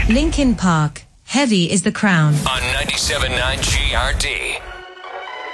Linkin Park, Heavy is the Crown. On 97.9 GRD.